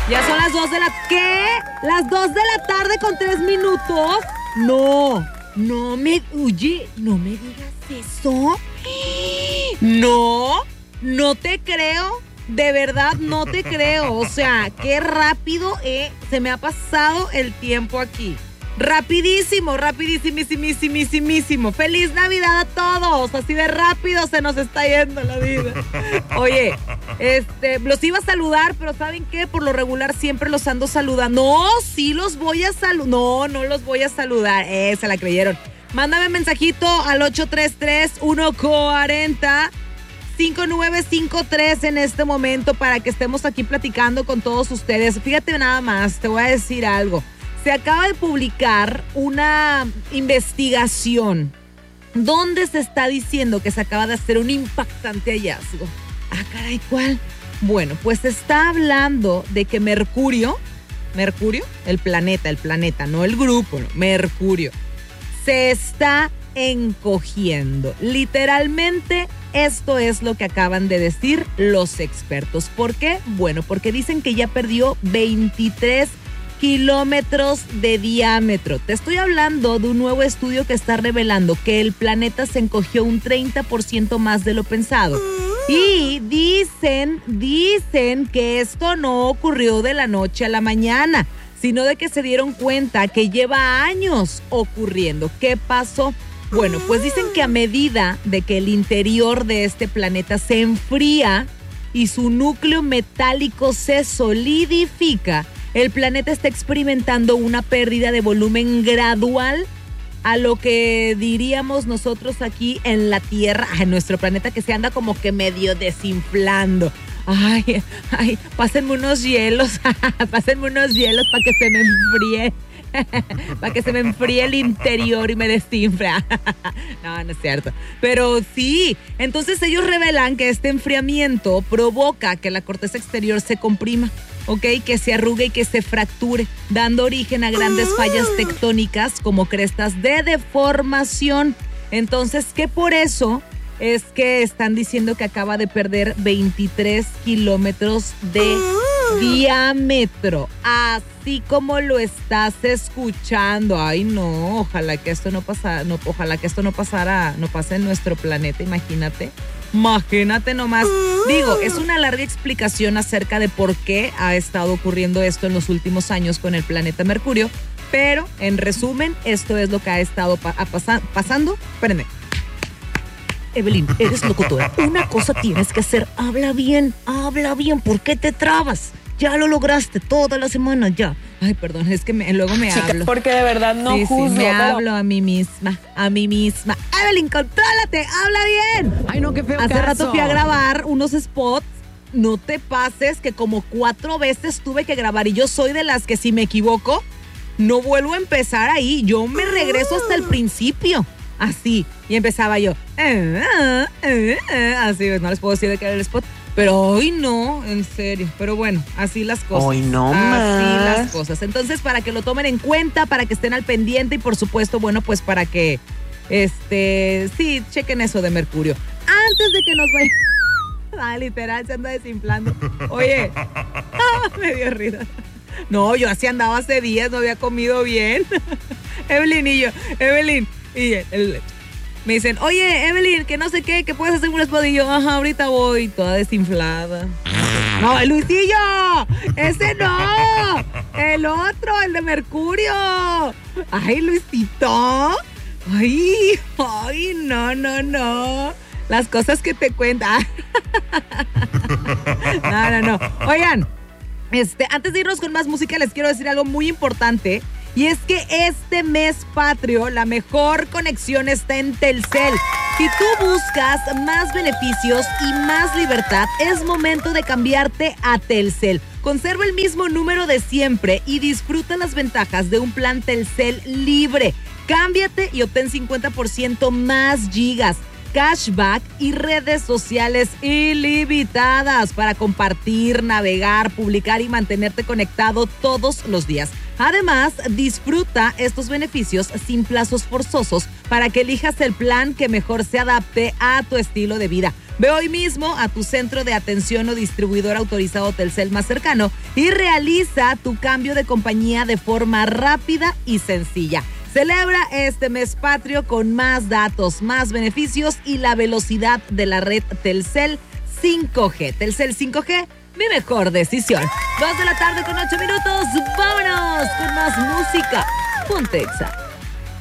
Ya son las 2 de la... ¿Qué? ¿Las 2 de la tarde con 3 minutos? No me... Oye, no me digas eso. No te creo. De verdad, no te creo. O sea, qué rápido se me ha pasado el tiempo aquí. Rapidísimo. Feliz Navidad a todos. Así de rápido se nos está yendo la vida. Oye, los iba a saludar, pero ¿saben qué? Por lo regular siempre los ando saludando. No, sí los voy a saludar. No los voy a saludar. Se la creyeron. Mándame mensajito al 833-140-5953 en este momento para que estemos aquí platicando con todos ustedes. Fíjate nada más, te voy a decir algo. Se acaba de publicar una investigación donde se está diciendo que se acaba de hacer un impactante hallazgo. Ah, caray, ¿cuál? Bueno, pues se está hablando de que Mercurio, el planeta, no el grupo, no, Mercurio, se está encogiendo. Literalmente, esto es lo que acaban de decir los expertos. ¿Por qué? Bueno, porque dicen que ya perdió 23 kilómetros de diámetro. Te estoy hablando de un nuevo estudio que está revelando que el planeta se encogió un 30% más de lo pensado. Y dicen que esto no ocurrió de la noche a la mañana, sino de que se dieron cuenta que lleva años ocurriendo. ¿Qué pasó? Bueno, pues dicen que a medida de que el interior de este planeta se enfría y su núcleo metálico se solidifica, el planeta está experimentando una pérdida de volumen gradual a lo que diríamos nosotros aquí en la Tierra, en nuestro planeta, que se anda como que medio desinflando. Ay, pásenme unos hielos para que se me enfríe. Para que se me enfríe el interior y me desinfle. No es cierto. Pero sí, entonces ellos revelan que este enfriamiento provoca que la corteza exterior se comprima, ¿ok? Que se arrugue y que se fracture, dando origen a grandes fallas tectónicas como crestas de deformación. Entonces, que por eso es que están diciendo que acaba de perder 23 kilómetros de diámetro, así como lo estás escuchando. Ay, no, ojalá que esto no pase en nuestro planeta, imagínate nomás. Digo, es una larga explicación acerca de por qué ha estado ocurriendo esto en los últimos años con el planeta Mercurio, pero en resumen, esto es lo que ha estado pasando. Espérenme. Evelyn, eres locutora. Una cosa tienes que hacer. Habla bien. ¿Por qué te trabas? Ya lo lograste toda la semana, ya. Ay, perdón, es que luego me hablo. Porque de verdad no juzgo. Me hablo a mí misma. Evelyn, contrólate, habla bien. Ay, no, qué feo Hace caso. rato fui a grabar unos spots. No te pases que como 4 veces tuve que grabar y yo soy de las que si me equivoco, no vuelvo a empezar ahí. Yo me regreso hasta el principio. Así, y empezaba yo así, no les puedo decir de qué era el spot, pero hoy no, en serio, pero bueno, así las cosas. Hoy no así más. las cosas. Entonces, para que lo tomen en cuenta, para que estén al pendiente y por supuesto, bueno, pues para que sí, chequen eso de Mercurio. Antes de que nos vaya. Literal, se anda desinflando. Oye, me dio risa. No, yo así andaba hace días, no había comido bien. Evelyn y yo, y me dicen, oye, Evelyn, que no sé qué, que puedes hacer un spot. Y yo, ajá, ahorita voy, toda desinflada. No, el Luisillo, ese no, el otro, el de Mercurio. Ay, Luisito. Ay, no. Las cosas que te cuentan. No. Oigan, antes de irnos con más música, les quiero decir algo muy importante. Y es que este mes patrio, la mejor conexión está en Telcel. Si tú buscas más beneficios y más libertad, es momento de cambiarte a Telcel. Conserva el mismo número de siempre y disfruta las ventajas de un plan Telcel libre. Cámbiate y obtén 50% más gigas. cashback y redes sociales ilimitadas para compartir, navegar, publicar y mantenerte conectado todos los días. Además, disfruta estos beneficios sin plazos forzosos para que elijas el plan que mejor se adapte a tu estilo de vida. Ve hoy mismo a tu centro de atención o distribuidor autorizado Telcel más cercano y realiza tu cambio de compañía de forma rápida y sencilla. Celebra este mes patrio con más datos, más beneficios y la velocidad de la red Telcel 5G. Telcel 5G, mi mejor decisión. 2 de la tarde con 8 minutos. Vámonos con más música. Ponte Exa.